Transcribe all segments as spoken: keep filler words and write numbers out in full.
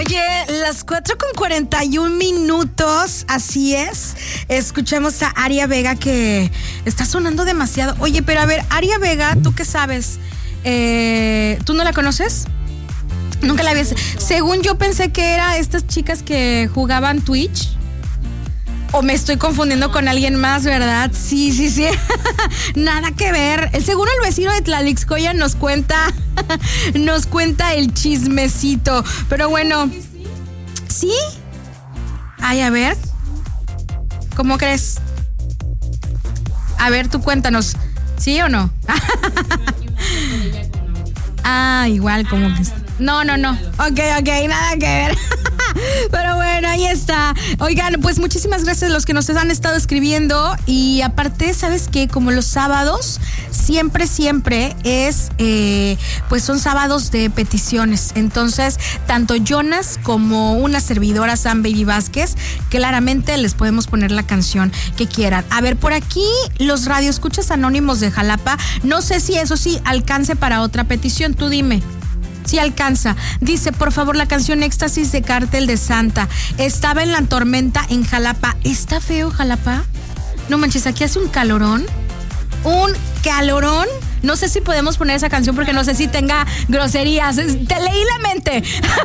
Oye, las cuatro con cuarenta y un minutos, así es. Escuchamos a Aria Vega que está sonando demasiado. Oye, pero a ver, Aria Vega, ¿tú qué sabes? Eh, ¿Tú no la conoces? Nunca la habías. Según yo pensé que era estas chicas que jugaban Twitch. O me estoy confundiendo con alguien más, ¿verdad? Sí, sí, sí. Nada que ver. El seguro el vecino de Tlalixcoya nos cuenta, nos cuenta el chismecito. Pero bueno, ¿sí? Ay, a ver. ¿Cómo crees? A ver, tú cuéntanos. ¿Sí o no? Ah, igual como que... No, no, no. Ok, ok, nada que ver. Pero bueno, ahí está. Oigan, pues muchísimas gracias a los que nos han estado escribiendo. Y aparte, ¿sabes qué? Como los sábados, siempre, siempre es, eh, pues son sábados de peticiones. Entonces, tanto Jonas como una servidora, Sam Baby Vázquez, claramente les podemos poner la canción que quieran. A ver, por aquí, los radioescuchas anónimos de Jalapa. No sé si eso sí alcance para otra petición. Tú dime. Sí alcanza. Dice, por favor, la canción Éxtasis de Cártel de Santa. Estaba en la tormenta en Jalapa. ¿Está feo Jalapa? No manches, aquí hace un calorón. Un calorón. No sé si podemos poner esa canción porque no sé si tenga groserías. Te leí la mente.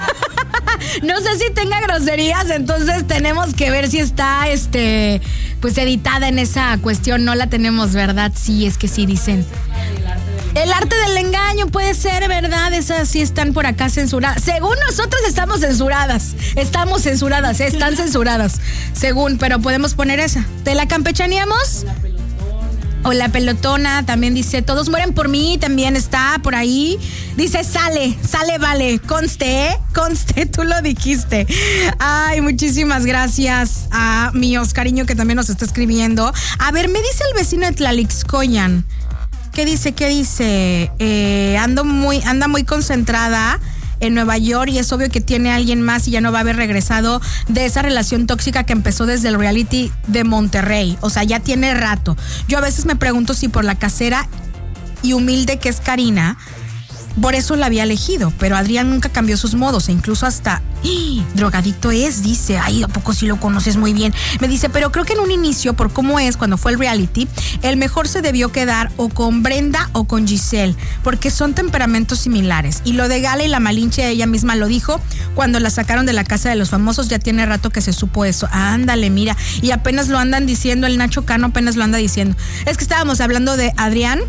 No sé si tenga groserías, entonces tenemos que ver si está, este, pues editada en esa cuestión. No la tenemos, ¿verdad? Sí, es que sí dicen. El arte del engaño puede ser, ¿verdad? Esas sí están por acá censuradas. Según nosotros estamos censuradas. Estamos censuradas, ¿eh? Están censuradas. Según, pero podemos poner esa. ¿Te la campechaneamos? La pelotona. O la pelotona también dice, todos mueren por mí, también está por ahí. Dice, sale, sale, vale. Conste, ¿eh? Conste, tú lo dijiste. Ay, muchísimas gracias a mi Oscariño que también nos está escribiendo. A ver, me dice el vecino de Tlalixcoyan. ¿Qué dice? ¿Qué dice? Eh, ando muy, anda muy concentrada en Nueva York y es obvio que tiene a alguien más y ya no va a haber regresado de esa relación tóxica que empezó desde el reality de Monterrey. O sea, ya tiene rato. Yo a veces me pregunto si por la casera y humilde que es Karina, por eso la había elegido, pero Adrián nunca cambió sus modos e incluso hasta ¡ih! Drogadicto es, dice, ay, ¿a poco sí lo conoces muy bien? Me dice, pero creo que en un inicio, por cómo es cuando fue el reality, el mejor se debió quedar o con Brenda o con Giselle, porque son temperamentos similares. Y lo de Gala y la Malinche, ella misma lo dijo, cuando la sacaron de la casa de los famosos, ya tiene rato que se supo eso. Ándale, mira, y apenas lo andan diciendo, el Nacho Cano apenas lo anda diciendo. Es que estábamos hablando de Adrián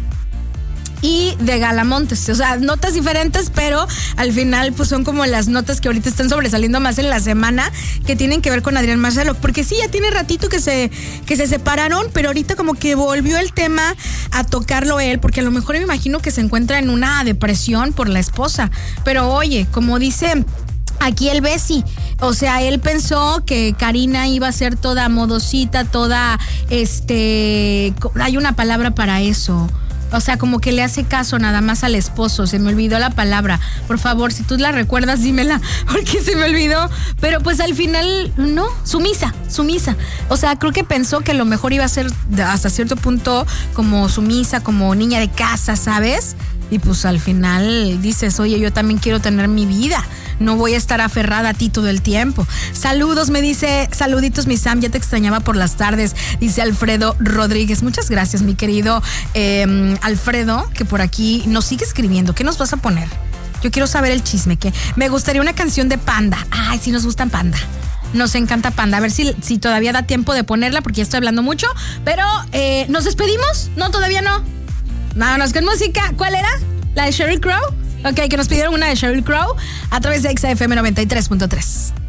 y de Galamontes, o sea, notas diferentes, pero al final pues son como las notas que ahorita están sobresaliendo más en la semana, que tienen que ver con Adrián Marcelo, porque sí, ya tiene ratito que se, que se separaron, pero ahorita como que volvió el tema a tocarlo él, porque a lo mejor me imagino que se encuentra en una depresión por la esposa, pero oye, como dice aquí el Bessi, o sea, él pensó que Karina iba a ser toda modosita, toda, este, hay una palabra para eso. O sea, como que le hace caso nada más al esposo. Se me olvidó la palabra. Por favor, si tú la recuerdas, dímela, porque se me olvidó. Pero pues al final, no, sumisa, sumisa. O sea, creo que pensó que lo mejor iba a ser hasta cierto punto como sumisa, como niña de casa, ¿sabes? Y pues al final dices, oye, yo también quiero tener mi vida. No voy a estar aferrada a ti todo el tiempo. Saludos, me dice, saluditos mi Sam, ya te extrañaba por las tardes, dice Alfredo Rodríguez. Muchas gracias, mi querido eh, Alfredo, que por aquí nos sigue escribiendo. ¿Qué nos vas a poner? Yo quiero saber el chisme, que me gustaría una canción de Panda. Ay, sí nos gustan Panda. Nos encanta Panda. A ver si, si todavía da tiempo de ponerla, porque ya estoy hablando mucho. Pero, eh, ¿nos despedimos? No, todavía no. Vámonos con música. ¿Cuál era? ¿La de Sheryl Crow? Ok, que nos pidieron una de Sheryl Crow a través de X F M noventa y tres punto tres.